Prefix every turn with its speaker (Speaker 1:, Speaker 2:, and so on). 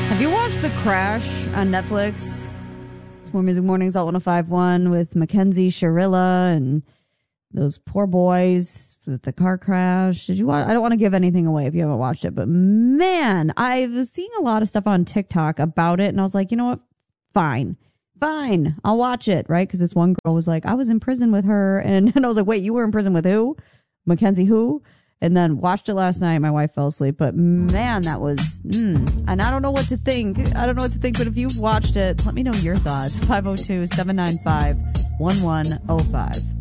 Speaker 1: Have you watched The Crash on Netflix? It's More Music Mornings at 105.1 with Mackenzie Shirilla and those poor boys with the car crash. Did you watch? I don't want to give anything away if you haven't watched it, but man, I was seeing a lot of stuff on TikTok about it, and I was like, you know what? Fine, I'll watch it, right? Because this one girl was like, I was in prison with her, and I was like, wait, you were in prison with who? Mackenzie who? And then watched it last night. My wife fell asleep, but man, that was, and I don't know what to think. But if you've watched it, let me know your thoughts. 502-795-1105.